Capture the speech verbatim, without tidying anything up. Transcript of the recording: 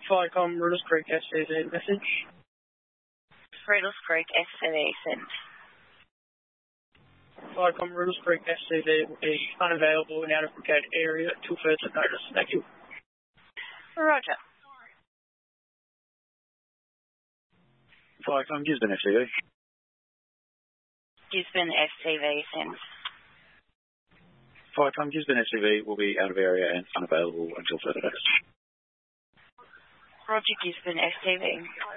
Viacom, Riddles Creek, S C V message. Riddles Creek, S C V sent. Viacom, Riddles Creek, S C V will be unavailable in out-of-brigade area until further notice. Thank you. Roger. Viacom, Gisborne, S C V. Gisborne, S C V sent. Viacom, Gisborne, S C V will be out of area and unavailable until further notice. Roger, Gisborne, S C V.